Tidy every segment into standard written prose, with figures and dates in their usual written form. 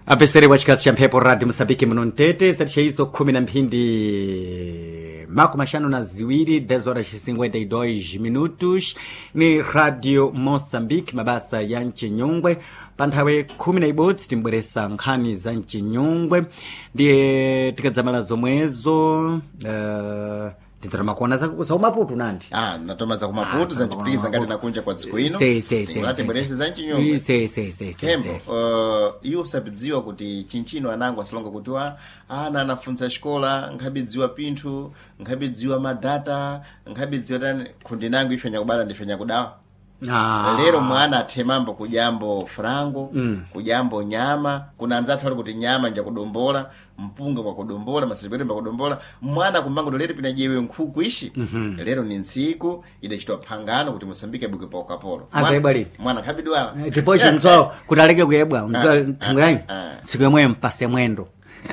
apesere wa chikazi cha mphepo radio Msambiki mnontete zatisha hizo 10 na mphindi mako mashano na ziwiri 10:52 minutos ni radio Mosambiki mabasa ya nchi nyungwe panthawe 11 timbweresa nkhani za nchi nyungwe ndiye tikadzamala zomwezo Titrama kuona za Maputo nandi. Natoma za Maputo za nchipuliza ngati nakunja kwa dziko ino. Ngati mberesi za nchi nyongo. Kembo, iyo sabidziwa kuti chinchino anangu asilonga kutiwa anafunza shkola, ngabidziwa pintu, ngabidziwa madata, ngabidziwa tani kundinangu ifenya kubala ndifenya kudawa. Lero mwana atemambo kujambo frango, kujambo nyama, kuna anzatu wale kuti nyama nja kudombola, mpunga kwa kudombola, masibiri mba kudombola, mwana kumbangu dolere pina jewe nkuku ishi. Lero ni nsiku, ide chitoa pangano kuti Mosambike buke pa ukapolo. Mwana kabidwala. Tipochi mtuwa kutalege kuebwa, mtuwa tungurani, siku ya mwe mpase mwendo.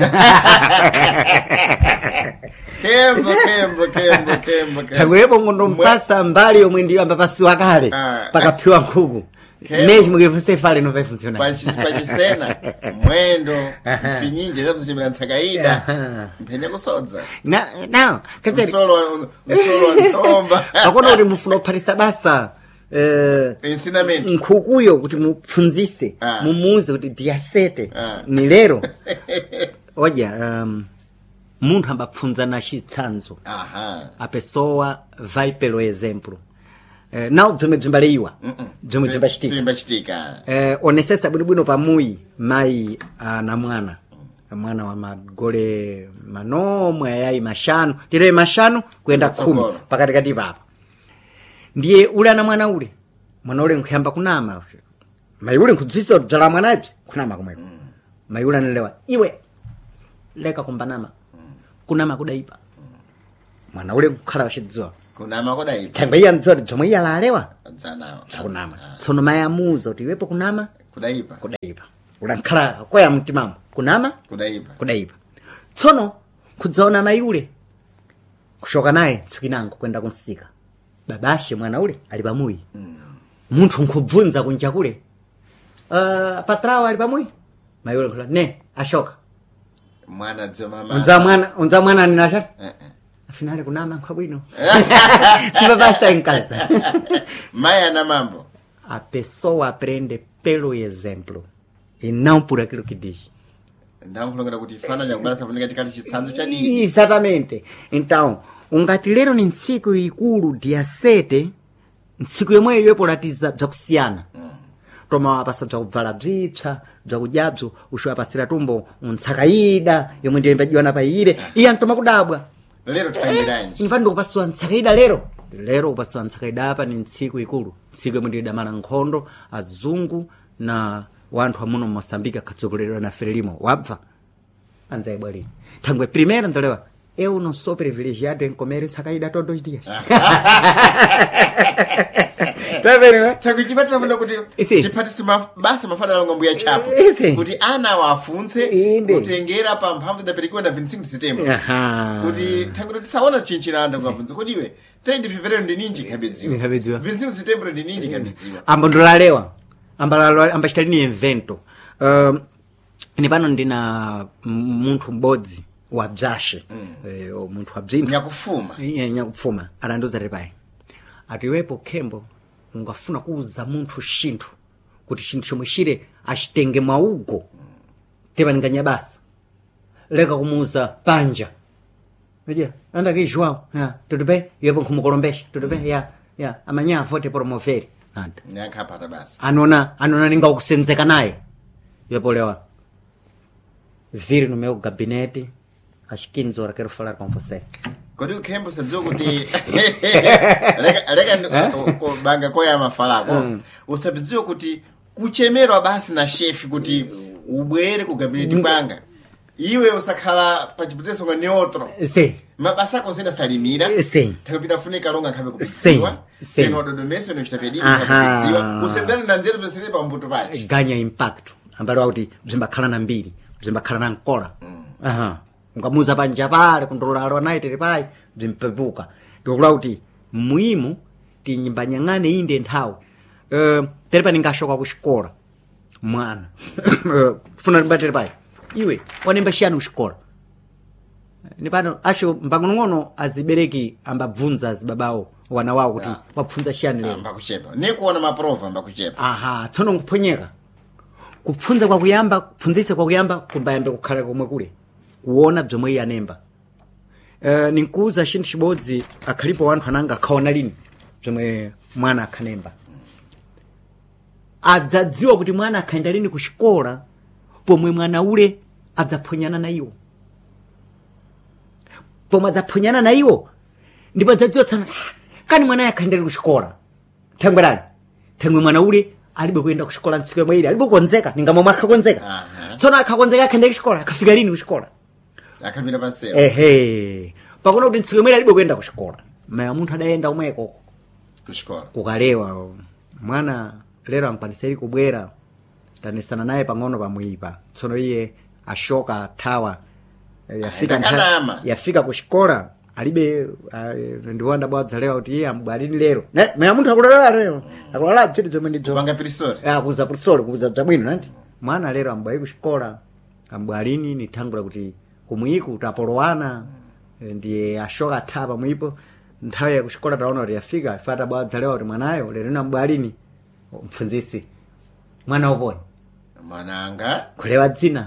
Kembo. Tanguyepo ngondo mpasa mbali yomwendi yamba pasi wakale. Paka piwa nkuku. Neji mugefuse fale no vai funcionar. Pachisena, mwendo, mfinyinje, zapu chimila nsakaida. Mpenya kusodza. Na, kateri. Msolo nsomba. Akona uri mufuno parisa basa. Ensinamento. Nkukuyo kuti mupfunzise. Mumuze kuti diasete. Ni lero. Oja, munthu ambapfunza na chitsanzo. Apesowa vai pelo exemplo. Não bzimbaleiwa. Bzimbachitika. Onesesa bwino pamuyi mai na mwana. Mwana wa magole manomwe ayayi mashanu. Tire mashanu kuenda 10 pakatikati papa. Ndiye ule ana mwana ule. Mwana ule nkuyamba kunama. Mai ule nkudzisa dzala mwana ipi kunama kumwe. Mai ule anelewa. Iwe leka kumbanama. Kunama kudaipa. Mwana ule kukhala wachidziwa. Kunama kudaipa. Tangaiya nzori zomwe yalalewa. Zanawa. Kunama. Tsono maya muzo tiwepo kunama kudaipa. Ulankhala koya mtimamo. Kunama kudaipa. Tsono kudzaona mai ule. Kushoka naye tsukinango kwenda kunsika. Babashe mwana ule ali pamuyi. Munthu nkubvunza kunja kule. Patrawa ali pamuyi. Mai ule nkula ne ashoka. Mwana dzio mama. Unza mwana ninasha? Afinale kunama nkabwino. Siba basta em casa. Maya na mambo. A pessoa aprende pelo exemplo e não por aquilo que diz. Ndamkulongera kuti fana nyakubalasa funika tikati chitsanzo cha dini. Exatamente. Então, ungati lero ni ntsiku ikulu dia 7, ntsiku yomwe iwepo latiza bzakusiyana. Toma wapasa bzakubvala bzipsa, bzakujabzo, ushuwa pasira tumbo, untsakaida, yomwe ndiyo imbajiwana pa ire, iya ntoma kudabwa. Lero tukambiranji. Nipando kupasua ntsakaida lero. Lero kupasua ntsakaida hapa ni ntsiku ikulu. Ntsiku yomwe ndiyo damana nkhondo, azungu, na wanthu amuno Mosambika katsogolerera na Frelimo. Wabva? Anza ibwali. Thangwe primeira nzalewa. Eu não sou privilegiado em comer ntsakaida todos os dias. Tá vendo? Takujipatsa muno kuti tipatisi basa mafada la ngombo ya chapo. Kuti ana wafunze kutengera pa mphamvu da perikuwa na 25 September. Kuti tangu tisaona chinchiranda kufunza kuti iwe 30 February ndi ninji kabedziwa. 25 September ndi ninji kabedziwa. Ambondolalewa. Ambashitalini evento. Ni pano ndina munthu mbodzi wa bzashe. Munthu wa bzinthu. Nyakufuma. Arandoza repai. Atiwepo Kembo ungafuna kuuza munthu shinthu kuti shinthu chomwe chire achitenge maugo tepaninganya basa leka kumuuza panja veja anda ke João tudo bem yepo nkhumukolombesha tudo bem ya amanya vote promover nanda nyakhapata basa anona ninga ukusenzeka naye yepo lewa vir no meu gabinete às 15 horas quero falar com você. Kodi ukembo sadzo kuti leka banga koya mafalako usabidziwa kuti kuchemerwa basi na chef kuti ubwere ku gabineti banga iwe usakhala pachiputso nga neutro mabasa konsena salimira takapita funika longa khabe kupidziwa eno dodomese no chitapedini kupidziwa usendana na nzeru besere pa mbuto pachi ganya impact ambalo kuti bzimbakhala na mbiri bzimbakhala na nkola ngamuza panja pale kundolalo naite pai bzimpepuka ndokula kuti muimu tinyimba nyang'ane inde nthawi terepa ningashoka ku xikola mwana funa libatire pai iwe wanemba chiyani kuxikola nipano acho mbang'onong'ono azibereki ambabvunza azibabawo wana wawo kuti wapfunza chiyani lero mbakuchepa nikuona maprova mbakuchepa aha tsono nkuphonyeka kupfunza kwakuyamba kupfunzisa kwakuyamba kumbayambe kukhala komwe kule kuona bzomwe iye anemba ninkuuza chinthu chibodzi akhalipo wanthu ananga akhaona lini bzomwe mwana akhanemba adzadziwa kuti mwana akhaenda lini kuxikola pomwe mwana ule adzaphonyana na iwo pomwe adzaphonyana na iwo ndipo adzadziwa tsana kani mwana akhaenda lini kuxikola thangwerani thangwe mwana ule alibe kuyenda kuxikola ntsiku yomwe ili alibe kukonzeka ningamomwe akhakonzeka tsono akhakonzeka akhaenda kuxikola akafika lini kuxikola akhamira pansewu pakuona kuti ntsiku yomwe ili alibe kuyenda kuxikola maya munthu adayenda umweko kuxikola kukalewa mwana lero ankwaniseri kubwera tanisana naye pang'ono pamwipa tsono iye ashoka thawa yafika kuxikola alibe ndiwanda bwadza lero kuti iye ambwalini lero maya munthu akulala lero akulala bzinthu zomwe ndizo panga pirisori kuza pirisori kuza bzabwino nanti mwana lero ambwali kuxikola ambwalini nithangula kuti kumwiku tapolowana ndiye ashoka thawa pamwipo nthawi ya kuxikola taona kuti yafika ifata bwadza lero kuti mwanayo lero nambwalini mpfunzisi mwana uponi mwananga kulewa dzina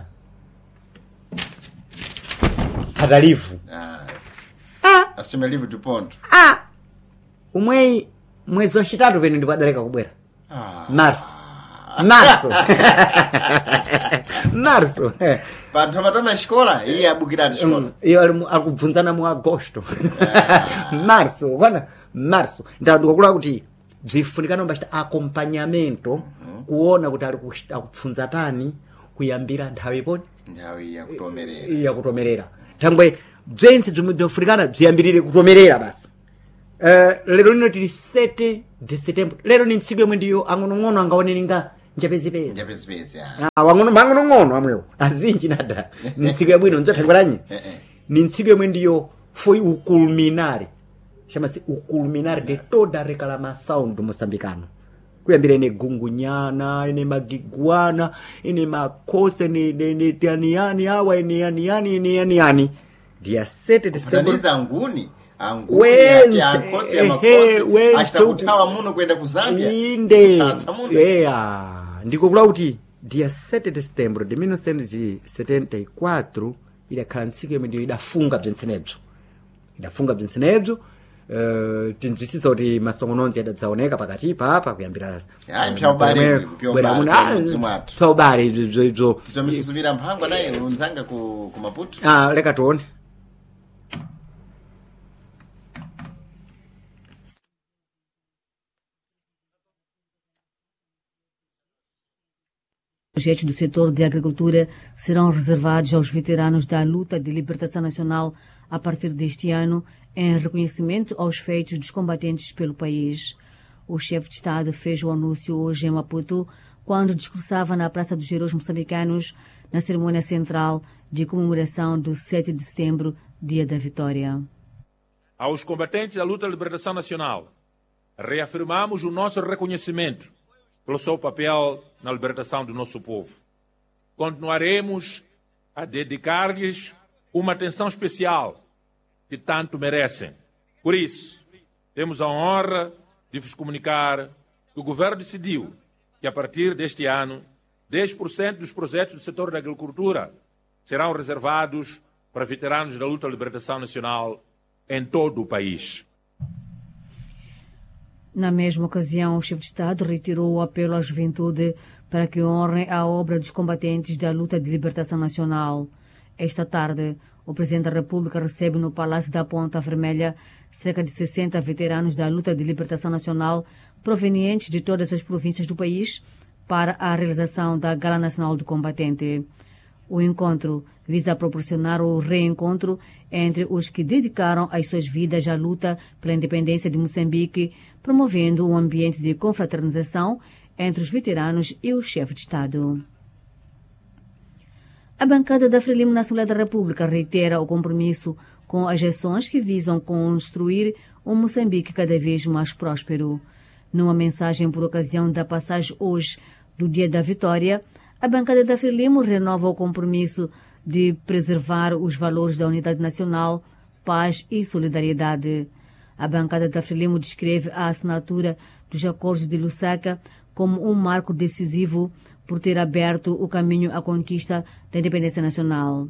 atalivu asimelivu tupondo umweyi mwezi wachitatu pene ndipo adaleka kubwera marso panthu amatama ya xikola iye abukirati xikola iyo akubvunzana mu agosto marso kona marso ndikakula kuti bzifunikana mbachita acompanhamento kuona kuti ali akupfunza tani kuyambira nthawi iponi nthawi yakutomerera thangwe bzense bzomwe bzofunikana bziyambirire kutomerera basi lero lino tili 7 de setembro lero ni ntsiku yomwe ndiyo ang'onong'ono angaoneninga njapezipezi mang'onong'ono amwewo azinji nada ni ntsiku yabwino nzothangweranyi ni ntsiku yomwe ndiyo foi o culminar chama-se o culminar de toda a reclamação do moçambicano kuyambira ine gungunyana ine magiguana ine makosa ine tianiani awa ine yani dia 7 de setembro anguni ankose ya makosa ashtakutawa muno kwenda ku Zambia inde ndiko kula kuti dia 7 de setembro de 1974 idakhala ntsiku yomwe ndiyo idafunga bzintsenebzo tinzwisisa kuti masongononzi adadzaoneka pakati papa kuyambira pyaubale ibzo titomizuzumira mphangwa naye unzanga ku Maputo leka tuone Os projetos do setor de agricultura serão reservados aos veteranos da luta de libertação nacional a partir deste ano, em reconhecimento aos feitos dos combatentes pelo país. O chefe de Estado fez o anúncio hoje em Maputo, quando discursava na Praça dos Heróis Moçambicanos, na cerimônia central de comemoração do 7 de setembro, Dia da Vitória. Aos combatentes da luta de libertação nacional, reafirmamos o nosso reconhecimento pelo seu papel na libertação do nosso povo. Continuaremos a dedicar-lhes uma atenção especial que tanto merecem. Por isso, temos a honra de vos comunicar que o Governo decidiu que, a partir deste ano, 10% dos projetos do setor da agricultura serão reservados para veteranos da luta de libertação nacional em todo o país. Na mesma ocasião, o chefe de Estado reiterou o apelo à juventude para que honrem a obra dos combatentes da luta de libertação nacional. Esta tarde, o Presidente da República recebe no Palácio da Ponta Vermelha cerca de 60 veteranos da luta de libertação nacional provenientes de todas as províncias do país para a realização da Gala Nacional do Combatente. O encontro visa proporcionar o reencontro entre os que dedicaram as suas vidas à luta pela independência de Moçambique, promovendo um ambiente de confraternização entre os veteranos e o chefe de Estado. A bancada da Frelimo na Assembleia da República reitera o compromisso com as ações que visam construir um Moçambique cada vez mais próspero. Numa mensagem por ocasião da passagem hoje do Dia da Vitória, a bancada da Frelimo renova o compromisso de preservar os valores da unidade nacional, paz e solidariedade. A bancada da Frelimo descreve a assinatura dos acordos de Lusaka como um marco decisivo por ter aberto o caminho à conquista da independência nacional.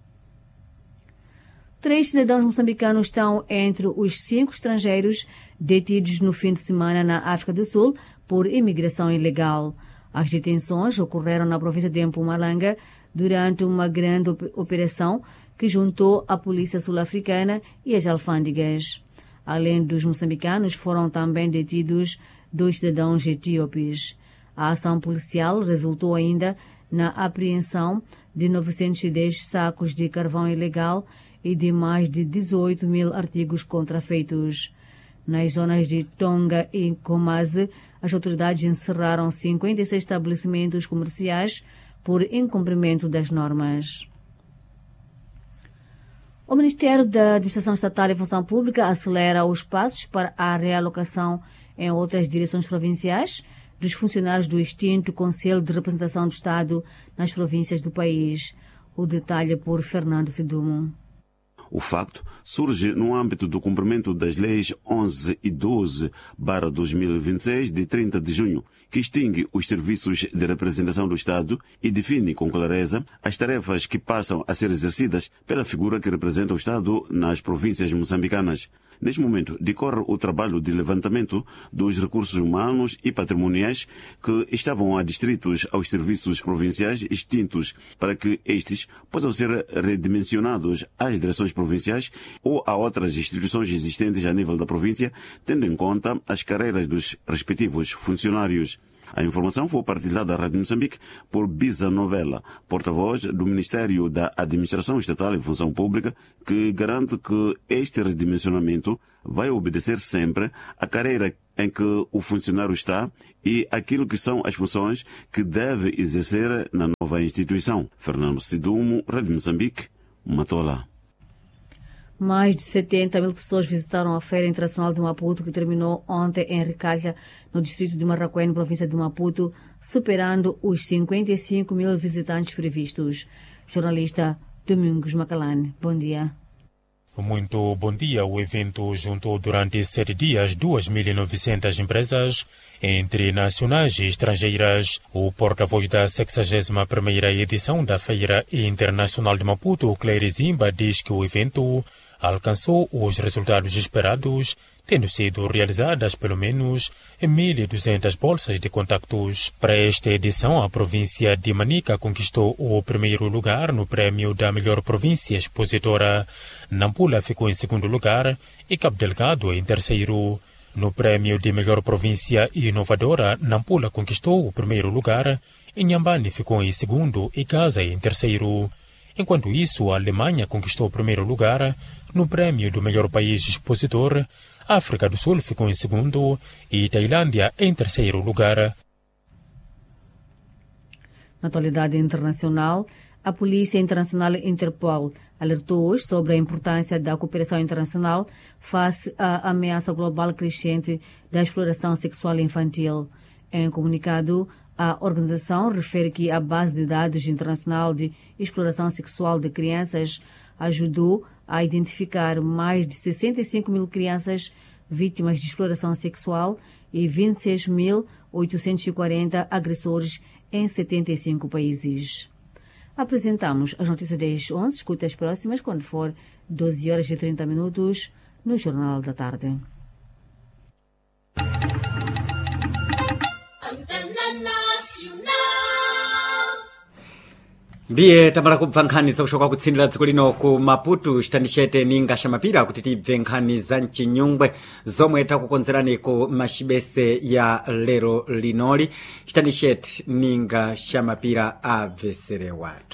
3 cidadãos moçambicanos estão entre os 5 estrangeiros detidos no fim de semana na África do Sul por imigração ilegal. As detenções ocorreram na província de Mpumalanga durante uma grande operação que juntou a polícia sul-africana e as alfândegas. Além dos moçambicanos, foram também detidos 2 cidadãos etíopes. A ação policial resultou ainda na apreensão de 910 sacos de carvão ilegal e de mais de 18 mil artigos contrafeitos. Nas zonas de Tonga e Komaze, as autoridades encerraram 56 estabelecimentos comerciais por incumprimento das normas. O Ministério da Administração Estatal e Função Pública acelera os passos para a realocação em outras direções provinciais dos funcionários do extinto Conselho de Representação do Estado nas províncias do país. O detalhe por Fernando Sidumo. O facto surge no âmbito do cumprimento das leis 11 e 12/2026 de 30 de junho, que extingue os serviços de representação do Estado e define com clareza as tarefas que passam a ser exercidas pela figura que representa o Estado nas províncias moçambicanas. Neste momento, decorre o trabalho de levantamento dos recursos humanos e patrimoniais que estavam adstritos aos serviços provinciais extintos, para que estes possam ser redimensionados às direções provinciais ou a outras instituições existentes a nível da província, tendo em conta as carreiras dos respectivos funcionários. A informação foi partilhada à Rádio Moçambique por Bisa Novella, porta-voz do Ministério da Administração Estatal e Função Pública, que garante que este redimensionamento vai obedecer sempre à carreira em que o funcionário está e aquilo que são as funções que deve exercer na nova instituição. Fernando Sidumo, Rádio Moçambique, Matola. Mais de 70 mil pessoas visitaram a Feira Internacional de Maputo, que terminou ontem em Ricalha, no distrito de Marraquém, província de Maputo, superando os 55 mil visitantes previstos. Jornalista Domingos Macalane, bom dia. Muito bom dia. O evento juntou durante 7 dias 2.900 empresas, entre nacionais e estrangeiras. O porta-voz da 61ª edição da Feira Internacional de Maputo, Cleire Zimba, diz que o evento alcançou os resultados esperados, tendo sido realizadas pelo menos 1.200 bolsas de contactos. Para esta edição, a província de Manica conquistou o primeiro lugar no prêmio da melhor província expositora. Nampula ficou em segundo lugar e Cabo Delgado em terceiro. No prêmio de melhor província inovadora, Nampula conquistou o primeiro lugar, e Inhambane ficou em segundo e Gaza em terceiro. Enquanto isso, a Alemanha conquistou o primeiro lugar no prêmio do melhor país expositor, a África do Sul ficou em segundo e Tailândia em terceiro lugar. Na atualidade internacional, a Polícia Internacional Interpol alertou hoje sobre a importância da cooperação internacional face à ameaça global crescente da exploração sexual infantil. Em comunicado, a organização refere que a base de dados internacional de exploração sexual de crianças ajudou a identificar mais de 65 mil crianças vítimas de exploração sexual e 26.840 agressores em 75 países. Apresentamos as notícias das 11, escuta as próximas quando for 12h30 no Jornal da Tarde. ndiye tambala kubva nkhani zakushoka kutsindira dziko lino ku Maputo citandicete ninga xamapira kuti tibve nkhani za mchinyungwe zomwe takukonzerani ku maxibese ya lero linoli. citandicete ninga xamapira abvesere wathu.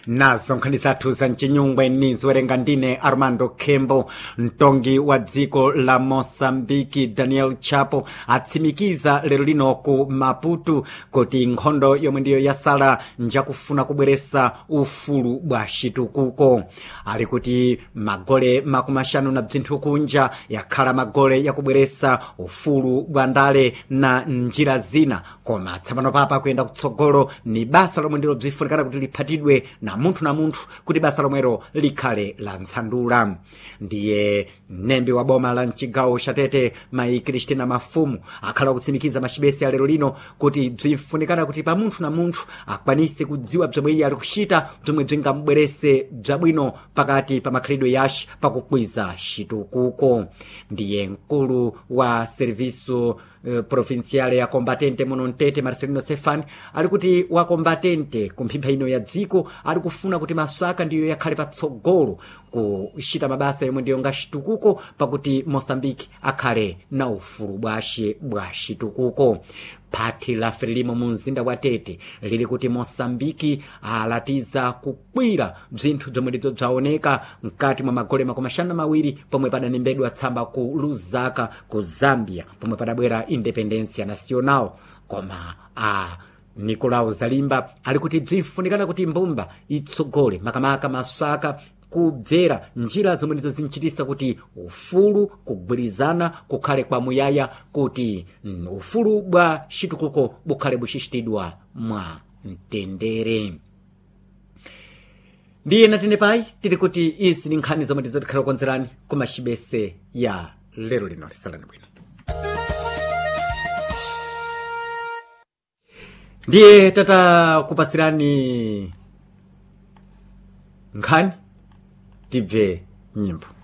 nazo nkhani zathu za mchinyungwe niziwerenga ndine Armando Kembo. Mtongi wa dziko la Mosambiki Daniel Chapo atsimikiza lero lino ku Maputo kuti nkhondo yomwe ndiyo yasala njakufuna kubweresa ufulu bwa chitukuko. Ali kuti magole makumashanu na bzinthu kunja yakhala magole yakubweresa ufulu bwa ndale na njira zina, koma tsapano papa kuyenda kutsogolo ni basa lomwe ndilo bzifunikana kuti liphatidwe na munthu kuti basa lomwero likhale la nsandula. Ndiye mnembi wa boma la mchigawo cha Tete Mai Kristina Mafumu akhala kutsimikiza machibesi ya lero lino kuti bzifunikana kuti pa munthu akwanise kudziwa bzomwe iye ali kuchita bzomwe bzingamubwerese bzabwino pakati pa makhalidwe yace pakukwiza chitukuko. Ndiye mkulu wa serviço provinciale ya combatente muno Mtete Marcelino Sefani ali kuti wa combatente kumphempha ino ya dziko ali kufuna kuti masaka ndiyo yakhale patsogolo kuchita mabasa yomwe ndiyo nga chitukuko pakuti Mosambiki akhale na ufulu bwace bwa chitukuko. Phati la Frelimo mu mzinda wa Tete lili kuti Mosambiki alatiza kukwira bzinthu bzomwe ndizo bzaoneka mkati mwa magole makumashanu mawiri pomwe padanembedwa tsamba ku Lusaka ku Zambia pomwe padabwera independencia nacional. Koma Nicolau Zalimba ali kuti bzifunikana kuti mbumba itsogole makamaka masaka kubvera njira zomwe ndizo zinchitisa kuti ufulu kugwirizana kukhale kwa muyaya kuti ufulu bwa chitukuko bukhale buchichitidwa mwa mtendere. Ndiye natene pai tiri kuti izi ni nkhani zomwe ndizo tikhala kukonzerani ku machibese ya lero lino. Lisalani bwino. Ndiye tata kupasirani nkhani tibve nyimbo.